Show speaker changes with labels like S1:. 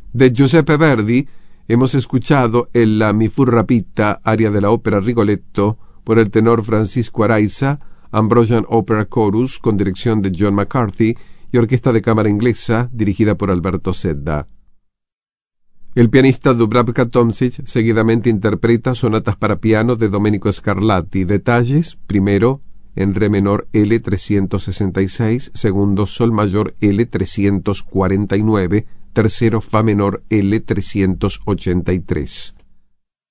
S1: De Giuseppe Verdi hemos escuchado el La mi fu rapita, aria de la ópera Rigoletto, por el tenor Francisco Araiza, Ambrosian Opera Chorus, con dirección de John McCarthy, y Orquesta de Cámara Inglesa, dirigida por Alberto Sedda. El pianista Dubravka Tomšič seguidamente interpreta sonatas para piano de Domenico Scarlatti. Detalles: primero, en re menor L366, segundo, sol mayor L349, tercero, fa menor L383.